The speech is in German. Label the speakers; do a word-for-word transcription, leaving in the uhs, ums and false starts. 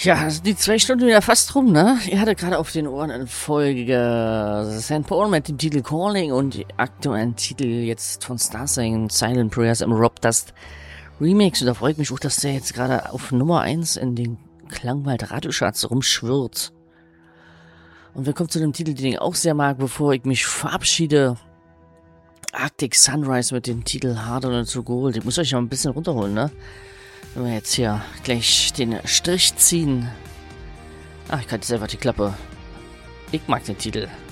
Speaker 1: Tja, die zwei Stunden wieder fast rum, ne? Ihr hattet gerade auf den Ohren in Folge Sankt Paul mit dem Titel Calling und die aktuellen Titel jetzt von Starsign, Silent Prayers im Rob Dust Remix. Und da freut mich auch, dass der jetzt gerade auf Nummer eins in den Klangwald Radioschatz rumschwirrt. Und wir kommen zu dem Titel, den ich auch sehr mag, bevor ich mich verabschiede. Arctic Sunrise mit dem Titel Harder Than to Gold. Ich muss euch noch ein bisschen runterholen, ne? Wenn wir jetzt hier gleich den Strich ziehen. Ach, ich kann jetzt einfach die Klappe. Ich mag den Titel.